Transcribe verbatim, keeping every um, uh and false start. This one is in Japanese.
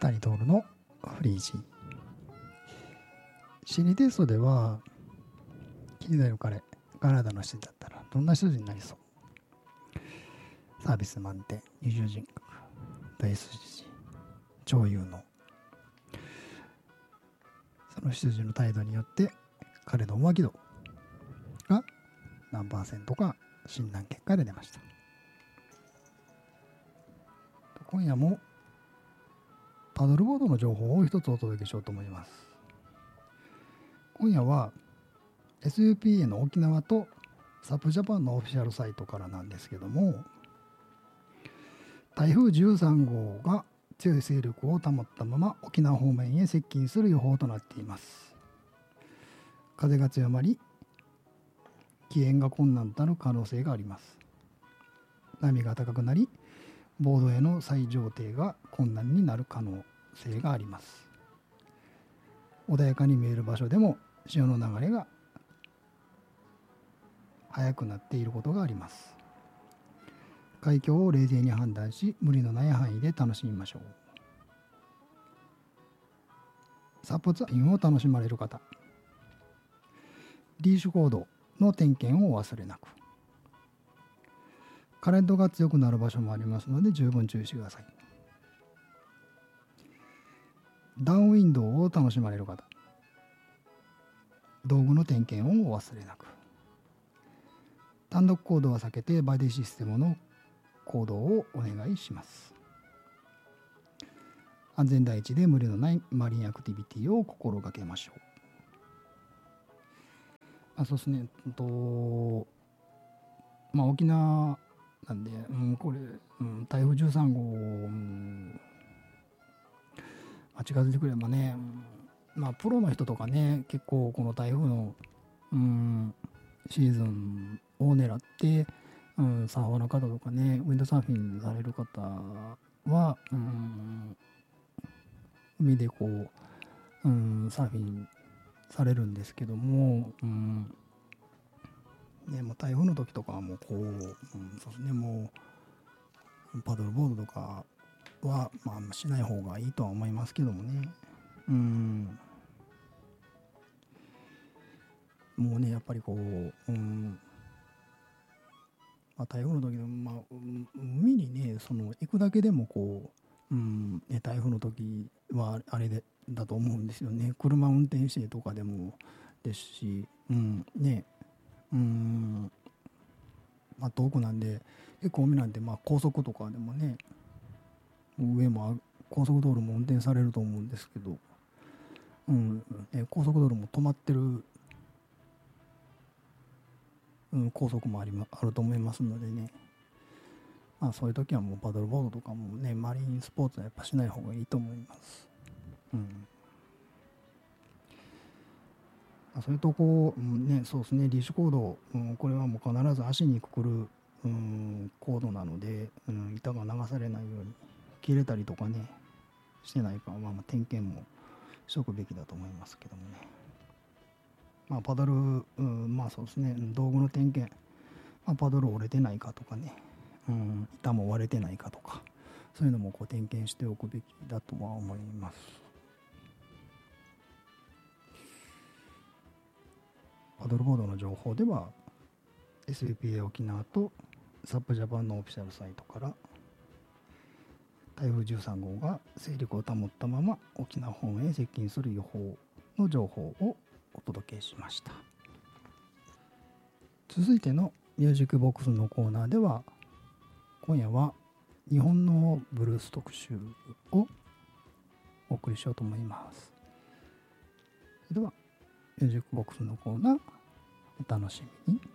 谷徹のフリージー。心理テストでは気になる彼、カナダの人だったらどんな人になりそう。サービス満点、二重人格、大筋、超有能。その羊の態度によって彼の浮気度が何パーセントか診断結果で出ました。今夜もパドルボードの情報を一つお届けしようと思います。今夜は エスユーピーエー の沖縄とサップジャパンのオフィシャルサイトからなんですけども、台風じゅうさん号が強い勢力を保ったまま沖縄方面へ接近する予報となっています。風が強まり、機遠が困難となる可能性があります。波が高くなり、ボードへの再上艇が困難になる可能性があります。穏やかに見える場所でも潮の流れが速くなっていることがあります。海峡を冷静に判断し、無理のない範囲で楽しみましょう。サポツピンを楽しまれる方、リーシュコードの点検をお忘れなく。カレントが強くなる場所もありますので十分注意してください。ダウンウィンドウを楽しまれる方、道具の点検をお忘れなく。単独行動は避けてバディシステムの行動をお願いします。安全第一で無理のないマリンアクティビティを心がけましょう。あ、そうですね。とまあ沖縄なんで、うん、これ、うん、台風じゅうさん号、うん、まあ、近づいてくればね、うん、まあプロの人とかね、結構この台風の、うん、シーズンを狙って、うん、サーファーの方とかね、ウィンドサーフィンされる方は、うん、海でこう、うん、サーフィンされるんですけども、うんね、もう台風の時とかはもうこう、うん、そうですね、もうパドルボードとかは、まあ、しない方がいいとは思いますけどもね、うん、もうね、やっぱりこう、うんまあ、台風の時の、まあ、海にね、その行くだけでもこう、うんね、台風の時はあれでだと思うんですよね。車運転してとかでもですし、うんね、うんまあ、遠くなんで結構海なんてまあ高速とかでもね、上も高速道路も運転されると思うんですけど、うんね、高速道路も止まってる、うん、高速もあり、ま、あると思いますのでね、まあ、そういう時はもうパドルボードとかもね、マリンスポーツはやっぱしない方がいいと思います。うんそれとこう、うんね、そうですね、リーシュコード、うん、これはもう必ず足にくくる、うん、コードなので、うん、板が流されないように切れたりとかねしてないか、まあ、まあ点検もしとくべきだと思いますけどもね、まあ、パドル、うん、まあそうですね、道具の点検、まあ、パドル折れてないかとかね、うん、板も割れてないかとか、そういうのもこう点検しておくべきだとは思います。パドルボードの情報では エスユーピーエー 沖縄とサップジャパンのオフィシャルサイトから台風じゅうさん号が勢力を保ったまま沖縄方面へ接近する予報の情報をお届けしました。続いてのミュージックボックスのコーナーでは、今夜は日本のブルース特集をお送りしようと思います。それではミュージックボックスのコーナーお楽しみに。